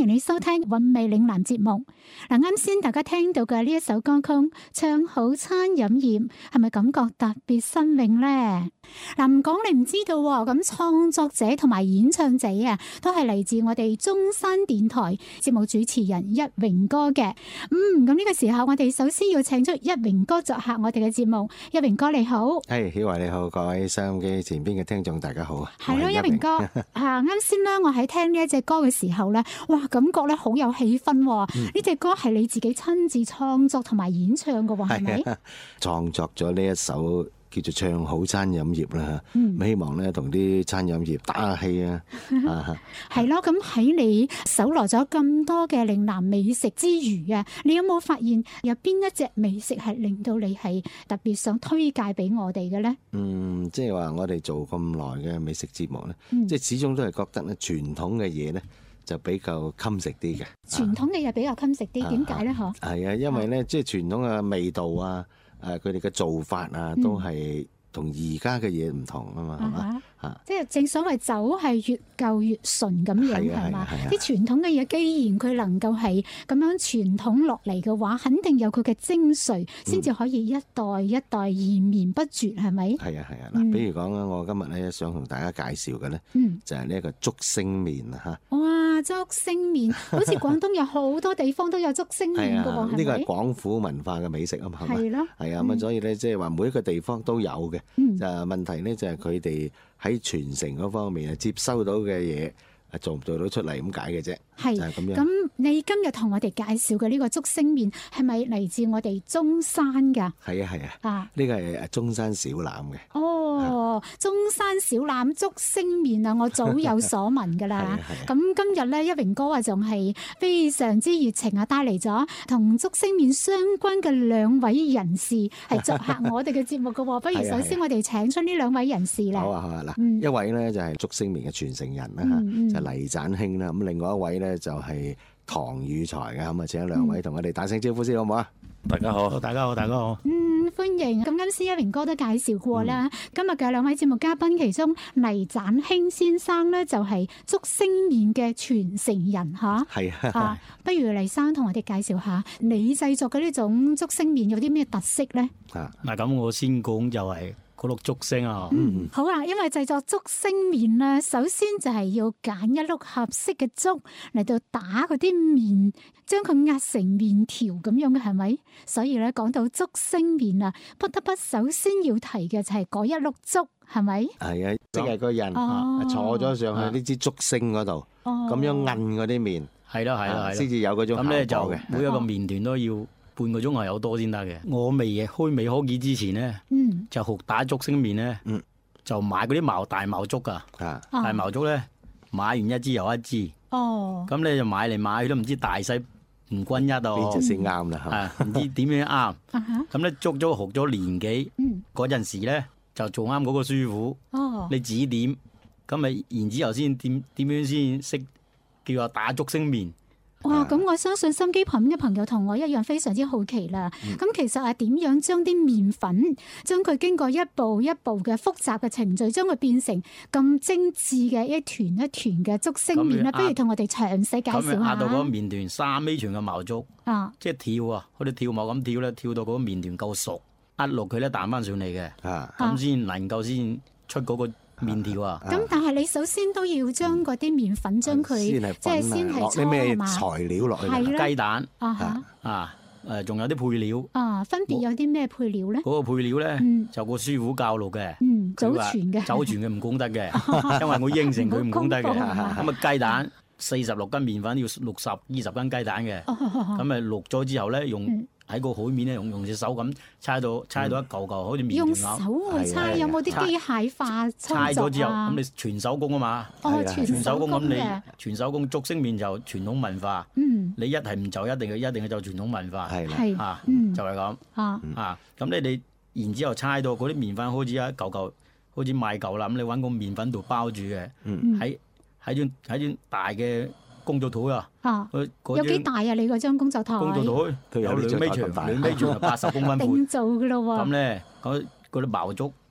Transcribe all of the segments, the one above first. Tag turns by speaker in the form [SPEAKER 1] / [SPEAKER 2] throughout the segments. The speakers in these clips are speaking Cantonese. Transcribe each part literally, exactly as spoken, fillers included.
[SPEAKER 1] 迎你收聽韻味嶺南節目。嗱，啱先大家聽到嘅呢一首歌曲《唱好餐飲業》，係咪感覺特別新穎呢？嗱，唔講你唔知道喎。咁創作者同埋演唱者啊，都係嚟自我哋中山電台節目主持人一榮哥嘅。嗯，咁呢個時候我哋首先要請出一榮哥作客我哋嘅節目。一榮哥你好。
[SPEAKER 2] 係，曉華你好，各位收音機前邊嘅聽眾大家好啊。
[SPEAKER 1] 係咯，一榮哥啊，啱先咧我喺聽呢一隻歌嘅時候咧，哇，感覺咧好有氣氛。呢隻歌係你自己親自創作同埋演唱嘅喎，係咪？
[SPEAKER 2] 創作咗呢一首叫做《唱好餐飲業》啦，
[SPEAKER 1] 嗯，
[SPEAKER 2] 希望咧同啲餐飲業打下氣啊！
[SPEAKER 1] 係咯，咁喺你搜羅咗咁多嘅嶺南美食之餘啊，你有冇發現有邊一隻美食係令到你係特別想推介俾我哋嘅咧？
[SPEAKER 2] 嗯，即係話我哋做咁耐嘅美食節目咧，
[SPEAKER 1] 嗯，
[SPEAKER 2] 即係始終都係覺得咧傳統嘅嘢咧就比較襟食啲嘅。
[SPEAKER 1] 傳統嘅嘢比較襟食啲，點解咧？嗬？係
[SPEAKER 2] 啊，因為咧即係傳統嘅味道啊。誒佢哋嘅做法啊，都係同而家嘅嘢唔同啊嘛，係嘛嚇？即係
[SPEAKER 1] 正所謂酒係越舊越純咁樣，係嘛？啲傳統嘅嘢，既然佢能夠係咁樣傳統落嚟嘅話，肯定有佢嘅精髓，先至可以一代一代延綿不絕，係咪？
[SPEAKER 2] 係啊係啊，嗱，比如講啦，我今日咧想同大家介紹嘅咧，嗯，就係呢一個竹升麵啊嚇。
[SPEAKER 1] 哇！竹升麵，好似廣東有好多地方都有竹升麵㗎喎，係咪？
[SPEAKER 2] 呢個係廣府文化嘅美食啊嘛，係咪？
[SPEAKER 1] 係咯，
[SPEAKER 2] 係啊，咁所以咧，即係話每一個地方都有嘅。嗯，就問題咧就係佢哋喺傳承嗰方面啊，接收到嘅嘢啊，做唔做到出嚟咁解嘅啫。係，就係咁樣。咁
[SPEAKER 1] 你今日同我哋介紹嘅呢個竹升麵係咪嚟自我哋中山㗎？
[SPEAKER 2] 係啊係啊，啊呢個係中山小欖嘅。
[SPEAKER 1] 哦，中山小欖竹升麵啊，我早有所聞㗎啦。咁今日咧，一榮哥啊，仲係非常之熱情啊，帶嚟咗同竹升麵相關嘅兩位人士係作客我哋嘅節目㗎喎。不如首先我哋請出呢兩位人士咧。
[SPEAKER 2] 好啊好啊，嗱，一位咧就係竹升麵嘅傳承人啦嚇，嗯嗯、就黎盞兄啦。咁另外一位咧就係唐宇才嘅，咁啊請兩位同我哋打聲招呼先好唔好啊？
[SPEAKER 3] 大家好，大家好，大家好。
[SPEAKER 1] 嗯，歡迎。咁啱先一榮哥都介紹過啦。嗯、今日嘅兩位節目嘉賓，其中黎盞兄先生咧就係竹升麵嘅傳承人嚇。係啊，啊，不如黎生同我哋介紹下你製作嘅呢種竹升麵有啲咩特色咧？
[SPEAKER 3] 啊，嗱咁我先講就係嗰碌竹升啊。
[SPEAKER 1] 嗯，好啊，因為製作竹升麵咧，首先就係要揀一碌合適嘅竹嚟到打嗰啲麵，將佢壓成麵條咁樣嘅，係咪？所以咧講到竹升麵啊，不得不首先要提嘅就係嗰一碌竹，係咪？係
[SPEAKER 2] 啊，即係個人坐咗上去呢支竹升嗰度，咁樣摁嗰啲麵，係咯係咯，先至有嗰種效果嘅。咁咧就
[SPEAKER 3] 每一個麵團都要半個鐘係有多先得嘅。我未開未開機之前咧，嗯，就學打竹升麵咧，嗯，就買嗰啲茅大茅竹噶，啊，大茅竹咧買完一支又一支，哦，咁咧就買嚟買去都唔知大細唔均一啊，
[SPEAKER 2] 邊隻先啱啦？
[SPEAKER 3] 係唔知點樣啱，咁咧足足學咗年幾，嗰陣時咧就做啱嗰個師傅，哦，你指點，咁咪然之後先點點樣先識叫話打竹升麵。
[SPEAKER 1] 哇！咁我相信心機旁邊嘅朋友同我一樣非常之好奇啦。咁、嗯、其實係點樣將啲麵粉，將佢經過一步一步嘅複雜嘅程序，將佢變成咁精緻嘅一團一團嘅竹升麵咧？不如同我哋詳細介紹下。咁
[SPEAKER 3] 壓到嗰個麵團三米長嘅茅竹，啊，即係跳啊，好似跳舞咁跳咧，跳到嗰個麵團夠熟，壓落佢咧彈翻上嚟嘅，咁先、啊、能夠先出嗰、嗰個麵條啊！
[SPEAKER 1] 咁、啊、但係你首先都要將嗰啲麵粉將佢即係先係
[SPEAKER 2] 啲咩材料落去？
[SPEAKER 3] 係雞蛋啊啊誒，仲有啲配料
[SPEAKER 1] 啊，分別有啲咩配料咧？
[SPEAKER 3] 嗰個配料咧、嗯、就個師傅教路嘅，嗯，祖傳嘅，祖傳嘅唔講得嘅，因為我應承佢唔講得嘅。咁啊雞蛋四十六斤麵粉要六十二十斤雞蛋嘅，咁咪淥咗之後咧用。嗯喺個海面咧，用用隻手咁搓到搓到一嚿嚿，好似麵團
[SPEAKER 1] 用手去搓，有冇啲機械化操作啊？
[SPEAKER 3] 搓咗之後，咁你全手工啊嘛，
[SPEAKER 1] 哦，
[SPEAKER 3] 全手工咁你全手工竹升麵就傳統文化。嗯，你一係唔就一定嘅，一定係就傳統文化。係係啊，就係咁啊啊！咁咧你然之後搓到嗰啲麵粉好似一嚿嚿，好似賣嚿啦。咁你揾個麵粉度包住嘅，喺喺張喺張大嘅工作台啊，啊
[SPEAKER 1] 有幾大啊？你嗰張工作台？
[SPEAKER 3] 工作台佢有兩米長，兩米長八十公分闊。
[SPEAKER 1] 定做噶咯喎。
[SPEAKER 3] 咁咧，嗰嗰啲茅竹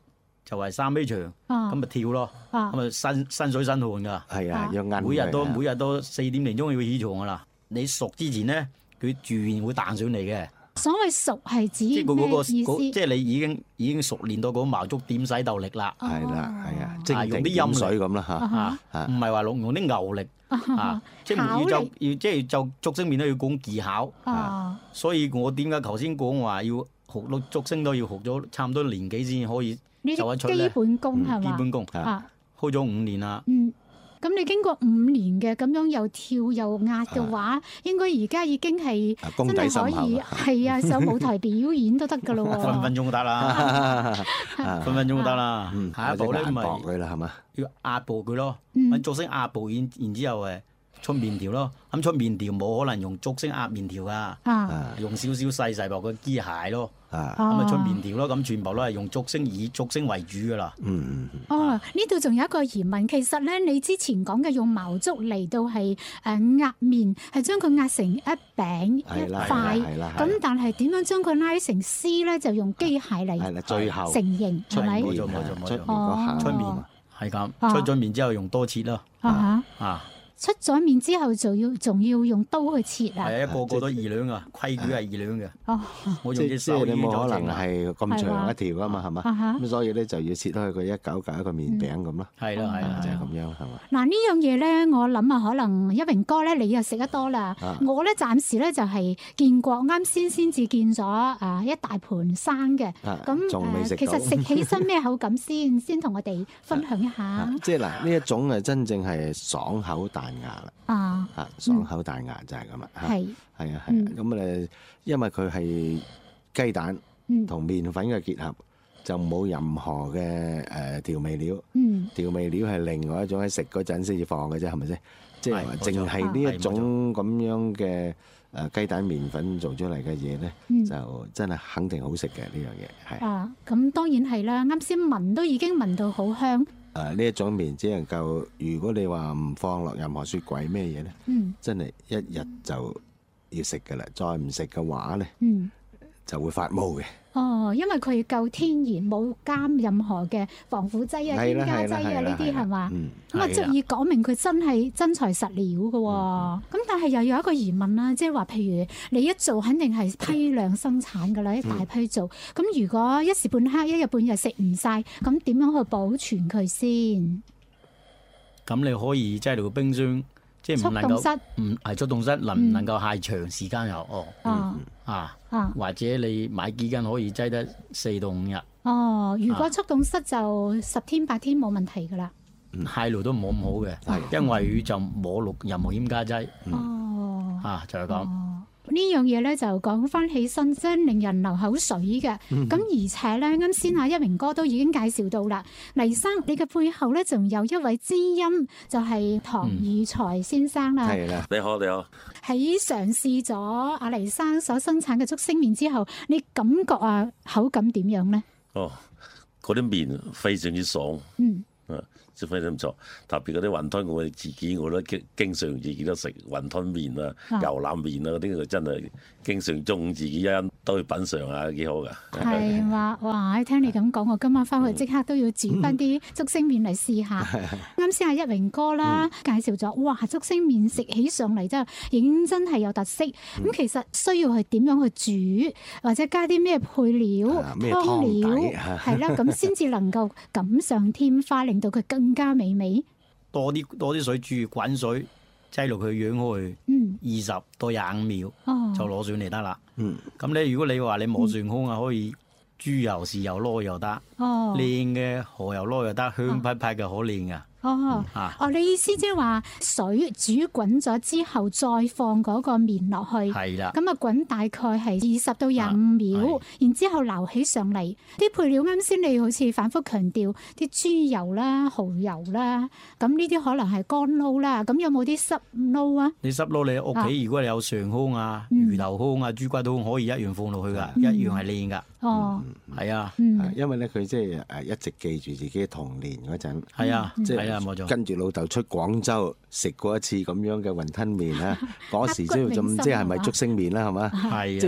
[SPEAKER 3] 就係三米長，咁咪跳咯，咁咪新新水新汗㗎。
[SPEAKER 2] 係啊，要韌。
[SPEAKER 3] 每日都每日都四點零鐘要起床㗎啦。你熟之前咧，佢自然會彈上嚟嘅。
[SPEAKER 1] 所謂熟係指咩意思？
[SPEAKER 3] 即係你已經已經熟練到嗰毛竹點洗豆力啦。
[SPEAKER 2] 係啦，係啊，
[SPEAKER 3] 即係用啲陰
[SPEAKER 2] 水咁啦嚇，
[SPEAKER 3] 唔係話用用啲牛力啊，即係要就要即係就竹升麵都要講技巧。所以我點解頭先講話要學到竹升都要學咗差唔多年幾先可以做得出咧？
[SPEAKER 1] 基本功係嘛？
[SPEAKER 3] 基本功啊，開咗五年啦。
[SPEAKER 1] 咁你經過五年嘅咁樣又跳又壓嘅話，應該而家已經係真係可以係啊上舞台表演都得㗎咯喎，
[SPEAKER 3] 分分鐘得啦，分分鐘得啦。下一步咧咪要壓薄佢咯，揾竹升壓薄，然然之後誒出麵條咯。咁出麵條冇可能用竹升壓麵條㗎，用少少細細薄嘅機械咯。咁咪出麵條咯，咁全部都係用竹升，以竹升為主㗎啦。
[SPEAKER 2] 嗯
[SPEAKER 1] 哦，呢度仲有一個疑問，其實咧你之前講嘅用毛竹嚟到係誒壓麵，係將佢壓成一餅一塊，咁但係點樣將佢拉成絲咧？就用機械嚟
[SPEAKER 2] 最後
[SPEAKER 1] 成形，係咪？
[SPEAKER 3] 冇錯冇錯冇錯。
[SPEAKER 1] 哦，
[SPEAKER 3] 出麵係咁，出咗麵之後用多切咯。
[SPEAKER 1] 啊
[SPEAKER 3] 啊！
[SPEAKER 1] 出咗麵之後就要仲要用刀去切啊！
[SPEAKER 3] 係啊，個個都二兩啊，規矩係二兩嘅。哦，我用隻
[SPEAKER 2] 手已經你冇可能係咁長一條噶嘛，係嘛？咁所以咧就要切開佢一嚿嚿一個麵餅咁咯。
[SPEAKER 3] 係咯係咯，
[SPEAKER 2] 就係咁樣係嘛？
[SPEAKER 1] 嗱呢樣嘢咧，我諗啊，可能一榮哥咧，你又食得多啦。我咧暫時咧就係見過，啱先先至見咗啊一大盤生嘅。咁誒，其實食起身咩口感先？先同我哋分享一下。
[SPEAKER 2] 即係嗱，呢一種係真正係爽口彈牙啦。
[SPEAKER 1] 啊，
[SPEAKER 2] 啊，爽口彈牙就係咁啦。係係啊係啊，咁誒，因為佢係雞蛋同麵粉嘅結合，就冇任何嘅誒調味料。嗯，調味料係另外一種喺食嗰陣先至放嘅啫，係咪先？即係話淨係呢一種咁樣嘅誒雞蛋麵粉做出嚟嘅嘢咧，就真係肯定好食嘅呢樣嘢係。啊，
[SPEAKER 1] 咁當然係啦，啱先聞都已經聞到好香。
[SPEAKER 2] 誒呢一種麵只能夠，如果你話唔放落任何雪櫃咩嘢咧，嗯、真係一日就要食㗎啦。再唔食嘅話咧，嗯、就會發毛嘅。哦，因為佢夠天然，冇加任何嘅防腐劑啊、添加劑啊呢啲係嘛？咁啊，足以講明佢真係真材實料嘅喎。咁、嗯、但係又有一個疑問啦，即係話譬如你一做肯定係批量生產㗎啦，一大批做。咁、嗯、如果一時半刻、一日半日食唔晒，咁點樣去保存佢先？
[SPEAKER 3] 咁你可以擠到冰箱。即係唔能夠，唔係速凍室能唔能夠係長時間又哦，嗯、啊，啊或者你買幾斤可以擠得四到五日。哦，
[SPEAKER 1] 如果速凍室就十天八天冇問題㗎啦。
[SPEAKER 3] 係路都冇咁好嘅，係、嗯、因為佢就冇落任何添加劑。哦，啊就係咁。
[SPEAKER 1] 哦呢樣嘢咧就講翻起身真令人流口水嘅，咁、嗯、而且咧啱先阿一榮哥都已經介紹到啦，黎生你嘅背後咧仲有一位知音，就係、是、唐宇才先生啦。
[SPEAKER 2] 係啦、嗯，你好你好。
[SPEAKER 1] 喺嘗試咗阿黎生所生產嘅竹升麵之後，你感覺啊口感點樣咧？
[SPEAKER 4] 哦，嗰啲麵非常之爽。嗯。即係非常唔錯，特別嗰啲雲吞，我哋自己我都經經常自己都食雲吞麵啊、牛腩麵啊嗰啲，真係經常中午自己一陣都去品嚐下，幾好㗎。
[SPEAKER 1] 係嘛？哇！聽你咁講，我今晚翻去即刻都要煮翻啲竹升麵嚟試下。啱先阿一榮哥啦、嗯、介紹咗，哇！竹升麵食起上嚟真係認真係有特色。咁、嗯、其實需要係點樣去煮，或者加啲咩配料、
[SPEAKER 2] 啊、湯料
[SPEAKER 1] 係啦，咁先至能夠錦上添花，令到佢更加美味。
[SPEAKER 3] 多啲多啲水煮滾水，擠落去養開，二十到廿五秒，哦、就攞上嚟得啦。咁咧、嗯，如果你話你冇上空啊，可以豬油、豉油攞又得，靚嘅蠔油攞又得，香噴噴嘅好靚噶。
[SPEAKER 1] 哦，啊、哦，你意思即係話水煮滾咗之後，再放嗰個麵落去，係啦的，咁啊滾大概係二十到廿五秒，啊、然之後撈起上嚟。啲配料啱先你好似反覆強調啲豬油啦、蠔油啦，咁呢啲可能係乾撈啦。咁有冇啲濕撈啊？
[SPEAKER 3] 你濕撈你屋企如果你有上空啊、魚頭空啊、豬骨都可以一樣放落去噶，嗯、一樣係靚噶。哦，係啊，
[SPEAKER 2] 因為咧佢即係誒一直記住自己童年嗰陣，
[SPEAKER 3] 係啊，即係。
[SPEAKER 2] 跟住老豆出廣州食過一次咁樣嘅雲吞麵啦，嗰時即係咁即係係咪竹升麵啦係嘛？係啊，即係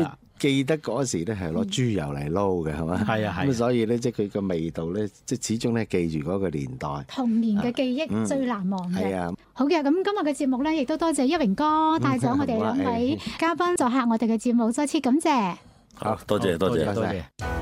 [SPEAKER 2] 記得嗰時咧係攞豬油嚟撈嘅，係嘛？
[SPEAKER 3] 係啊係。
[SPEAKER 2] 咁所以咧，即係佢個味道咧，即係始終咧記住嗰個年代
[SPEAKER 1] 童年嘅記憶最難忘嘅。
[SPEAKER 2] 係啊。
[SPEAKER 1] 好嘅，咁今日嘅節目咧，亦都多謝一榮哥帶咗我哋兩位嘉賓做客我哋嘅節目，再次感謝。
[SPEAKER 4] 好，多謝多謝
[SPEAKER 3] 多謝。